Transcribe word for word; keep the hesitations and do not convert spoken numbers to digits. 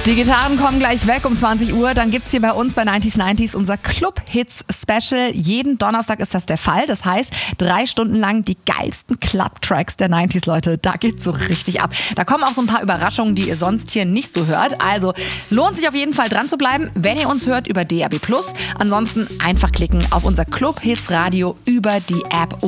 Die Gitarren kommen gleich weg um zwanzig Uhr. Dann gibt's hier bei uns bei neunzig neunzig unser Club-Hits-Special. Jeden Donnerstag ist das der Fall. Das heißt, drei Stunden lang die geilsten Club-Tracks der neunziger, Leute. Da geht's so richtig ab. Da kommen auch so ein paar Überraschungen, die ihr sonst hier nicht so hört. Also lohnt sich auf jeden Fall dran zu bleiben, wenn ihr uns hört über D A B plus. Ansonsten einfach klicken auf unser Club-Hits-Radio über die App